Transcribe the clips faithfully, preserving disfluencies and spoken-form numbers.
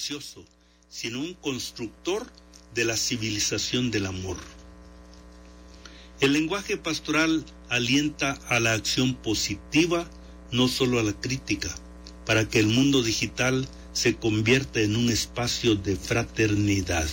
sedicioso, sino un constructor de la civilización del amor. El lenguaje pastoral alienta a la acción positiva, no solo a la crítica, para que el mundo digital se convierta en un espacio de fraternidad.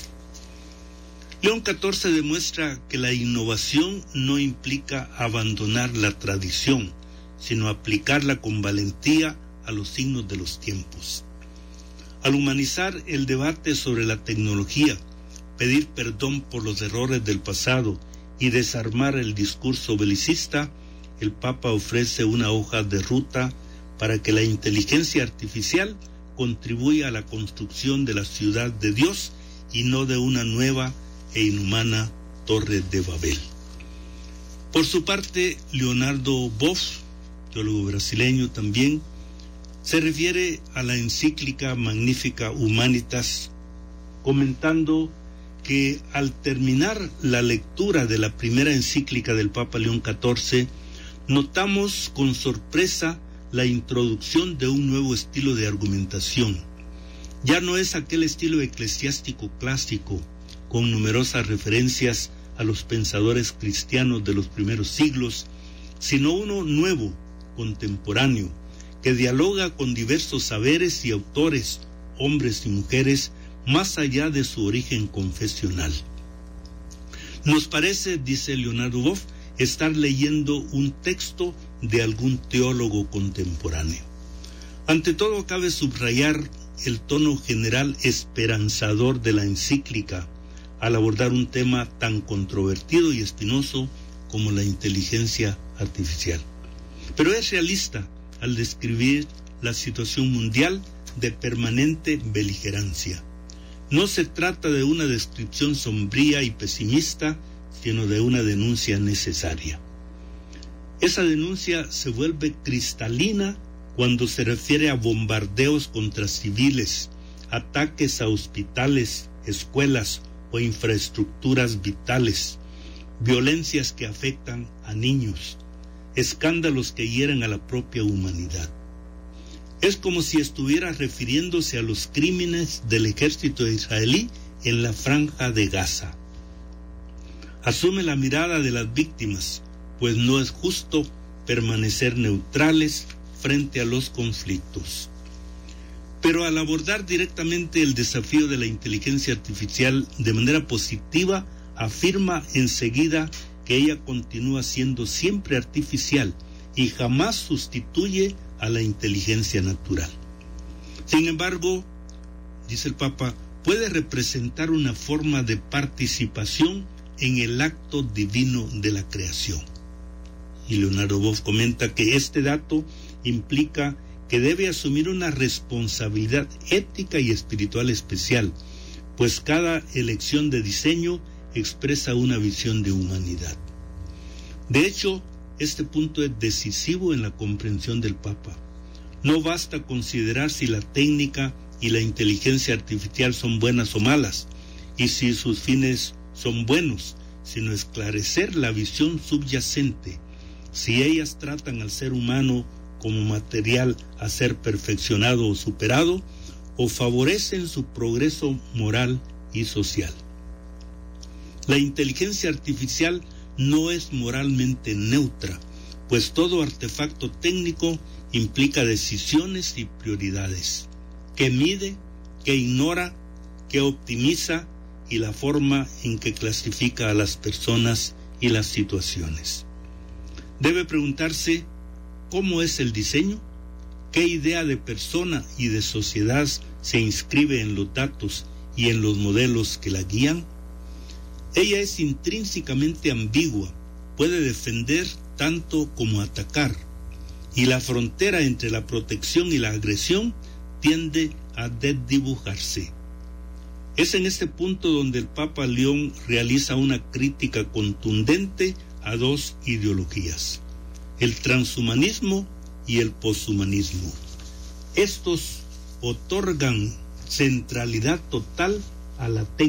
León catorce demuestra que la innovación no implica abandonar la tradición, sino aplicarla con valentía a los signos de los tiempos. Al humanizar el debate sobre la tecnología, pedir perdón por los errores del pasado y desarmar el discurso belicista, el Papa ofrece una hoja de ruta para que la inteligencia artificial contribuya a la construcción de la ciudad de Dios y no de una nueva e inhumana Torre de Babel. Por su parte, Leonardo Boff, teólogo brasileño también, se refiere a la encíclica Magnificat Humanitas, comentando que al terminar la lectura de la primera encíclica del Papa León catorce, notamos con sorpresa la introducción de un nuevo estilo de argumentación. Ya no es aquel estilo eclesiástico clásico, con numerosas referencias a los pensadores cristianos de los primeros siglos, sino uno nuevo, contemporáneo, que dialoga con diversos saberes y autores, hombres y mujeres, más allá de su origen confesional. Nos parece, dice Leonardo Boff, estar leyendo un texto de algún teólogo contemporáneo. Ante todo, cabe subrayar el tono general esperanzador de la encíclica al abordar un tema tan controvertido y espinoso como la inteligencia artificial. Pero es realista al describir la situación mundial de permanente beligerancia. No se trata de una descripción sombría y pesimista, sino de una denuncia necesaria. Esa denuncia se vuelve cristalina cuando se refiere a bombardeos contra civiles, ataques a hospitales, escuelas o infraestructuras vitales, violencias que afectan a niños, escándalos que hieren a la propia humanidad. Es como si estuviera refiriéndose a los crímenes del ejército israelí en la franja de Gaza. Asume la mirada de las víctimas, pues no es justo permanecer neutrales frente a los conflictos. Pero al abordar directamente el desafío de la inteligencia artificial de manera positiva, afirma enseguida que ella continúa siendo siempre artificial y jamás sustituye a la inteligencia natural. Sin embargo, dice el Papa, puede representar una forma de participación en el acto divino de la creación. Y Leonardo Boff comenta que este dato implica que debe asumir una responsabilidad ética y espiritual especial, pues cada elección de diseño expresa una visión de humanidad. De hecho, este punto es decisivo en la comprensión del Papa. No basta considerar si la técnica y la inteligencia artificial son buenas o malas, y si sus fines son buenos, sino esclarecer la visión subyacente, si ellas tratan al ser humano como material a ser perfeccionado o superado, o favorecen su progreso moral y social. La inteligencia artificial no es moralmente neutra, pues todo artefacto técnico implica decisiones y prioridades, que mide, que ignora, que optimiza y la forma en que clasifica a las personas y las situaciones. Debe preguntarse, ¿cómo es el diseño? ¿Qué idea de persona y de sociedad se inscribe en los datos y en los modelos que la guían? Ella es intrínsecamente ambigua, puede defender tanto como atacar, y la frontera entre la protección y la agresión tiende a desdibujarse. Es en este punto donde el Papa León realiza una crítica contundente a dos ideologías, el transhumanismo y el poshumanismo. Estos otorgan centralidad total a la técnica